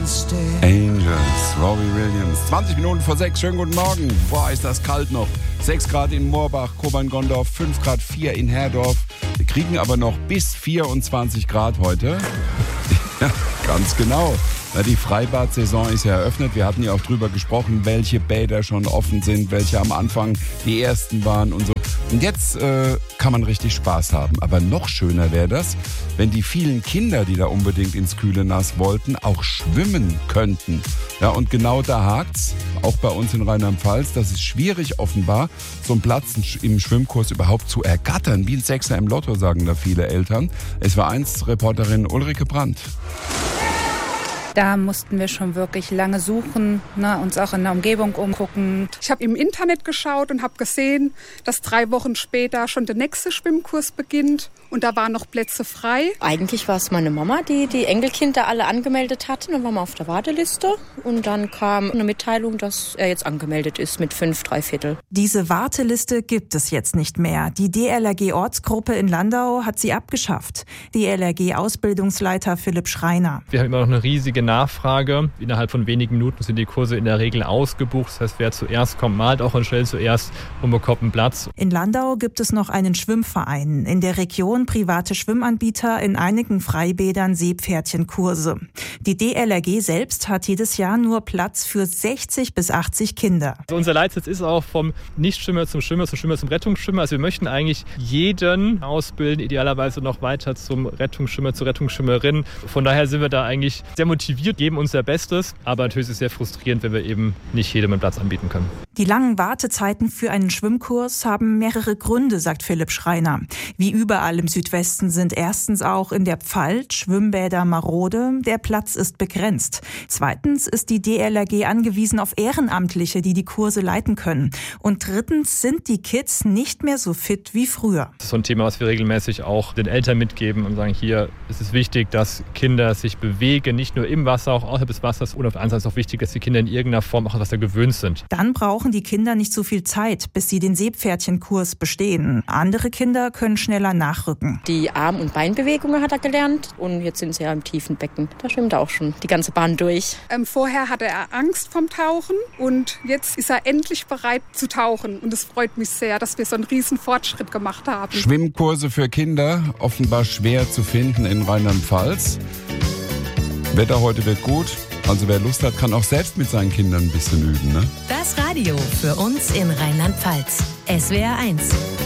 Angels, Robbie Williams. 20 Minuten vor 6, schönen guten Morgen. Boah, ist das kalt noch. 6 Grad in Moorbach, Kobern-Gondorf, 5 Grad 4 in Herdorf. Wir kriegen aber noch bis 24 Grad heute. Ja, ganz genau. Na, die Freibad-Saison ist ja eröffnet. Wir hatten ja auch drüber gesprochen, welche Bäder schon offen sind, welche am Anfang die ersten waren und so. Und jetzt kann man richtig Spaß haben. Aber noch schöner wäre das, wenn die vielen Kinder, die da unbedingt ins kühle Nass wollten, auch schwimmen könnten. Ja, und genau da hakt's, auch bei uns in Rheinland-Pfalz. Das ist schwierig offenbar, so einen Platz im Schwimmkurs überhaupt zu ergattern. Wie ein Sechser im Lotto, sagen da viele Eltern. SWR1-Reporterin Ulrike Brandt. Da mussten wir schon wirklich lange suchen, uns auch in der Umgebung umgucken. Ich habe im Internet geschaut und habe gesehen, dass 3 Wochen später schon der nächste Schwimmkurs beginnt und da waren noch Plätze frei. Eigentlich war es meine Mama, die die Enkelkinder alle angemeldet hatte. Dann waren wir auf der Warteliste und dann kam eine Mitteilung, dass er jetzt angemeldet ist mit 5¾ Diese Warteliste gibt es jetzt nicht mehr. Die DLRG-Ortsgruppe in Landau hat sie abgeschafft. DLRG-Ausbildungsleiter Philipp Schreiner. Wir haben immer noch eine riesige Nachfrage. Innerhalb von wenigen Minuten sind die Kurse in der Regel ausgebucht. Das heißt, wer zuerst kommt, malt auch und stellt zuerst und bekommt einen Platz. In Landau gibt es noch einen Schwimmverein. In der Region private Schwimmanbieter, in einigen Freibädern Seepferdchenkurse. Die DLRG selbst hat jedes Jahr nur Platz für 60 bis 80 Kinder. Also unser Leitsatz ist auch vom Nichtschwimmer zum Schwimmer, zum Schwimmer zum Rettungsschwimmer. Also wir möchten eigentlich jeden ausbilden, idealerweise noch weiter zum Rettungsschwimmer, zur Rettungsschwimmerin. Von daher sind wir da eigentlich sehr motiviert, geben unser Bestes. Aber natürlich ist es sehr frustrierend, wenn wir eben nicht jedem einen Platz anbieten können. Die langen Wartezeiten für einen Schwimmkurs haben mehrere Gründe, sagt Philipp Schreiner. Wie überall im Südwesten sind erstens auch in der Pfalz Schwimmbäder marode. Der Platz ist begrenzt. Zweitens ist die DLRG angewiesen auf Ehrenamtliche, die die Kurse leiten können. Und drittens sind die Kids nicht mehr so fit wie früher. Das ist so ein Thema, was wir regelmäßig auch den Eltern mitgeben und sagen, hier ist es wichtig, dass Kinder sich bewegen, nicht nur im Wasser, auch außerhalb des Wassers. Und auf der anderen Seite ist es auch wichtig, dass die Kinder in irgendeiner Form auch an Wasser gewöhnt sind. Dann brauchen die Kinder nicht so viel Zeit, bis sie den Seepferdchenkurs bestehen. Andere Kinder können schneller nachrücken. Die Arm- und Beinbewegungen hat er gelernt und jetzt sind sie ja im tiefen Becken. Da schwimmt er auch schon die ganze Bahn durch. Vorher hatte er Angst vom Tauchen und jetzt ist er endlich bereit zu tauchen. Und es freut mich sehr, dass wir so einen riesen Fortschritt gemacht haben. Schwimmkurse für Kinder, offenbar schwer zu finden in Rheinland-Pfalz. Wetter heute wird gut, also wer Lust hat, kann auch selbst mit seinen Kindern ein bisschen üben, ne? Das Radio für uns in Rheinland-Pfalz. SWR1.